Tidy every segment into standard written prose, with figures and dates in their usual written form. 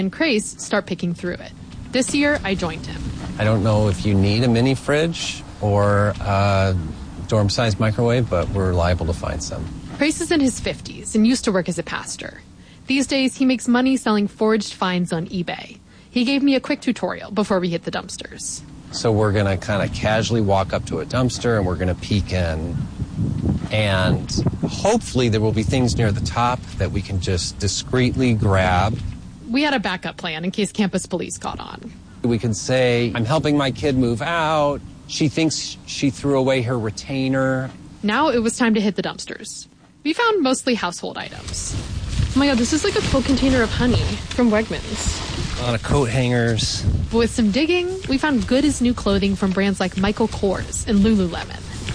and Crace start picking through it. This year, I joined him. I don't know if you need a mini fridge or a dorm-sized microwave, but we're liable to find some. Crace is in his 50s and used to work as a pastor. These days, he makes money selling foraged finds on eBay. He gave me a quick tutorial before we hit the dumpsters. So we're going to kind of casually walk up to a dumpster and we're going to peek in. And hopefully there will be things near the top that we can just discreetly grab. We had a backup plan in case campus police caught on. We can say, I'm helping my kid move out. She thinks she threw away her retainer. Now it was time to hit the dumpsters. We found mostly household items. Oh my God, this is like a full container of honey from Wegmans. A lot of coat hangers. But with some digging, we found good as new clothing from brands like Michael Kors and Lululemon.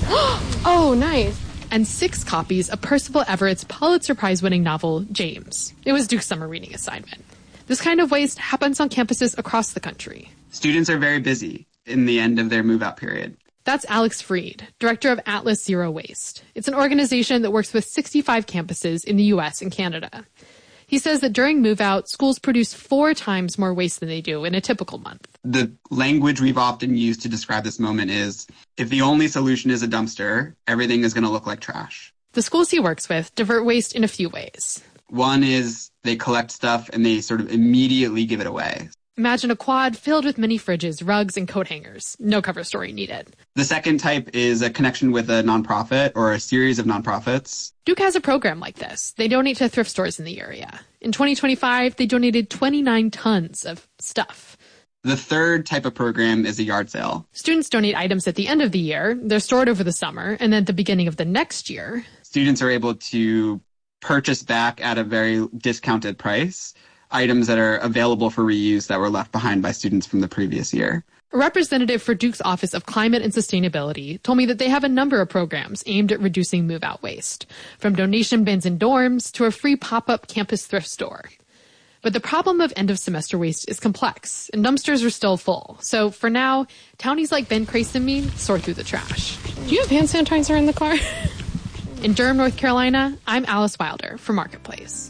Oh, nice. And 6 copies of Percival Everett's Pulitzer Prize-winning novel, James. It was Duke's summer reading assignment. This kind of waste happens on campuses across the country. Students are very busy in the end of their move-out period. That's Alex Freed, director of Atlas Zero Waste. It's an organization that works with 65 campuses in the U.S. and Canada. He says that during move-out, schools produce 4 times more waste than they do in a typical month. The language we've often used to describe this moment is, if the only solution is a dumpster, everything is going to look like trash. The schools he works with divert waste in a few ways. One is they collect stuff and they sort of immediately give it away. Imagine a quad filled with mini fridges, rugs, and coat hangers. No cover story needed. The second type is a connection with a nonprofit or a series of nonprofits. Duke has a program like this. They donate to thrift stores in the area. In 2025, they donated 29 tons of stuff. The third type of program is a yard sale. Students donate items at the end of the year. They're stored over the summer. And then at the beginning of the next year, students are able to purchase back at a very discounted price items that are available for reuse that were left behind by students from the previous year. A representative for Duke's Office of Climate and Sustainability told me that they have a number of programs aimed at reducing move-out waste, from donation bins in dorms to a free pop-up campus thrift store. But the problem of end-of-semester waste is complex, and dumpsters are still full. So for now, townies like Ben Crace and me sort through the trash. Do you have hand sanitizer in the car? In Durham, North Carolina, I'm Alice Wilder for Marketplace.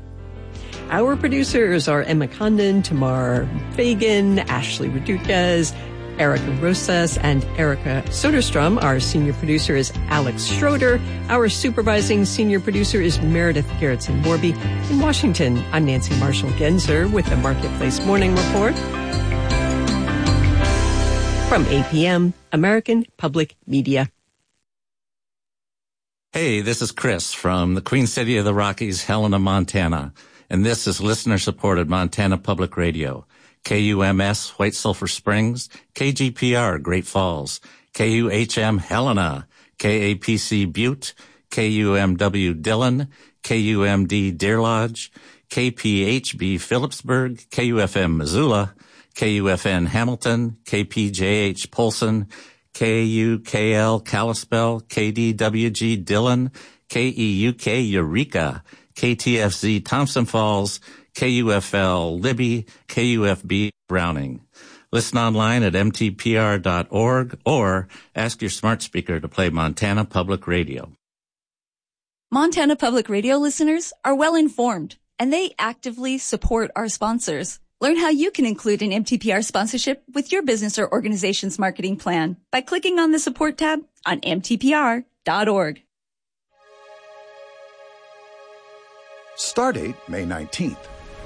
Our producers are Emma Condon, Tamar Fagan, Ashley Rodriguez, Erica Rosas, and Erica Soderstrom. Our senior producer is Alex Schroeder. Our supervising senior producer is Meredith Gerritsen-Morby. In Washington, I'm Nancy Marshall-Genzer with the Marketplace Morning Report. From APM, American Public Media. Hey, this is Chris from the Queen City of the Rockies, Helena, Montana. And this is listener-supported Montana Public Radio. KUMS, White Sulphur Springs, KGPR, Great Falls, KUHM, Helena, KAPC, Butte, KUMW, Dillon, KUMD, Deer Lodge, KPHB, Phillipsburg, KUFM, Missoula, KUFN, Hamilton, KPJH, Polson, KUKL, Kalispell, KDWG, Dillon, KEUK, Eureka, KTFZ, Thompson Falls, KUFL, Libby, KUFB, Browning. Listen online at mtpr.org or ask your smart speaker to play Montana Public Radio. Montana Public Radio listeners are well informed, and they actively support our sponsors. Learn how you can include an MTPR sponsorship with your business or organization's marketing plan by clicking on the support tab on mtpr.org. Stardate May 19th.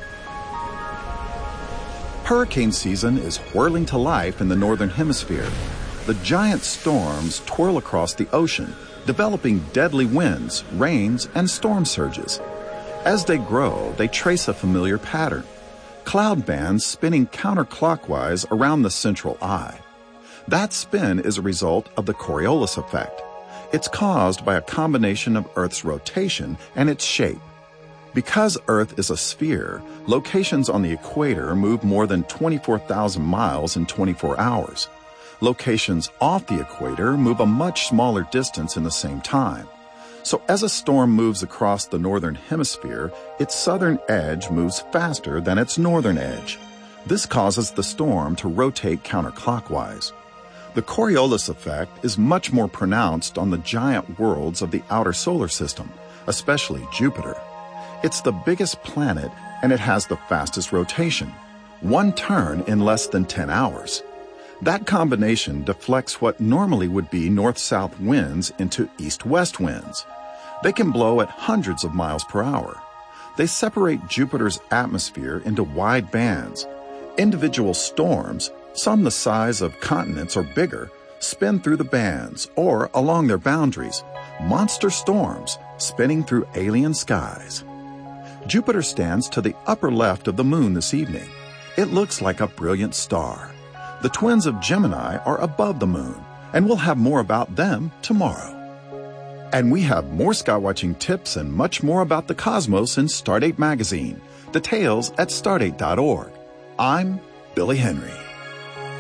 Hurricane season is whirling to life in the Northern Hemisphere. The giant storms twirl across the ocean, developing deadly winds, rains, and storm surges. As they grow, they trace a familiar pattern. Cloud bands spinning counterclockwise around the central eye. That spin is a result of the Coriolis effect. It's caused by a combination of Earth's rotation and its shape. Because Earth is a sphere, locations on the equator move more than 24,000 miles in 24 hours. Locations off the equator move a much smaller distance in the same time. So as a storm moves across the northern hemisphere, its southern edge moves faster than its northern edge. This causes the storm to rotate counterclockwise. The Coriolis effect is much more pronounced on the giant worlds of the outer solar system, especially Jupiter. It's the biggest planet and it has the fastest rotation, one turn in less than 10 hours. That combination deflects what normally would be north-south winds into east-west winds. They can blow at hundreds of miles per hour. They separate Jupiter's atmosphere into wide bands. Individual storms, some the size of continents or bigger, spin through the bands or along their boundaries, monster storms spinning through alien skies. Jupiter stands to the upper left of the moon this evening. It looks like a brilliant star. The twins of Gemini are above the moon, and we'll have more about them tomorrow. And we have more skywatching tips and much more about the cosmos in Stardate magazine. Details at stardate.org. I'm Billy Henry.